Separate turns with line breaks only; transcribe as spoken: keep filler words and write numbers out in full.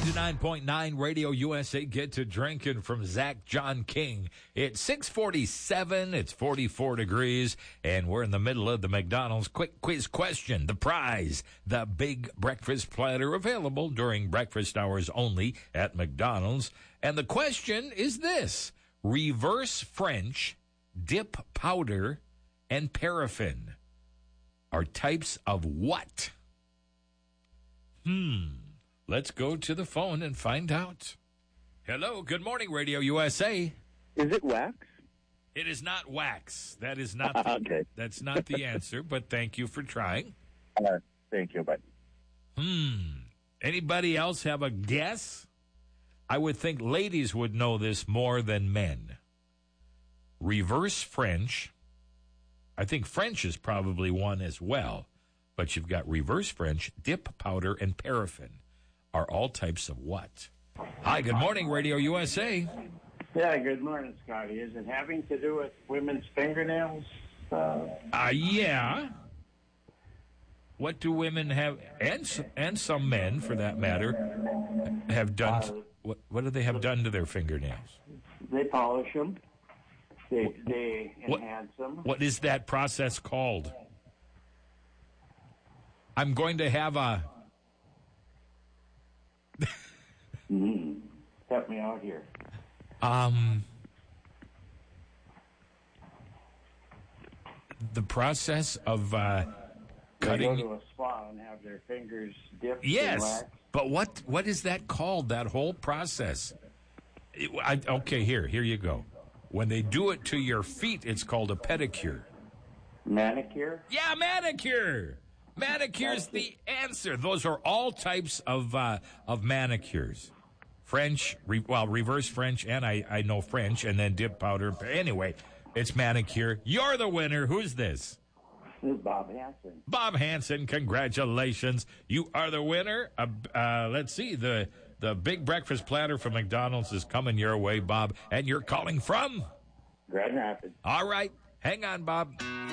ninety-nine point nine Radio U S A. Get to drinking from Zach John King. It's six forty-seven. It's forty-four degrees, and we're in the middle of the McDonald's quick quiz question. The prize, the big breakfast platter, available during breakfast hours only at McDonald's. And the question is this: reverse French, dip powder, and paraffin are types of what? Hmm. Let's go to the phone and find out. Hello, good morning, Radio U S A.
Is it wax?
It is not wax. That is not the,
okay.
That's not the answer, but thank you for trying.
Uh, thank you, bye.
Hmm. Anybody else have a guess? I would think ladies would know this more than men. Reverse French. I think French is probably one as well, but you've got reverse French, dip powder, and paraffin. Are all types of what? Hi, good morning, Radio U S A.
Yeah, good morning, Scotty. Is it having to do with women's fingernails? Uh,
uh yeah. What do women have, and and some men, for that matter, have done?
Uh,
what what do they have done to their fingernails?
They polish them. They they enhance
what,
them.
What is that process called? I'm going to have a.
mm. Help me out here.
Um, the process of uh, cutting.
They go to a spa and have their fingers dipped
yes,
in wax.
But what what is that called? That whole process. It, I, okay, here here you go. When they do it to your feet, it's called a pedicure.
Manicure?
Yeah, manicure. Manicure's the answer. Those are all types of uh, of manicures. French, re, well, reverse French, and I, I know French, and then dip powder. Anyway, it's manicure. You're the winner. Who's this?
This is Bob Hansen.
Bob Hansen, congratulations. You are the winner. Uh, uh, let's see, the the big breakfast platter from McDonald's is coming your way, Bob, and you're calling from?
Grand Rapids.
All right. Hang on, Bob.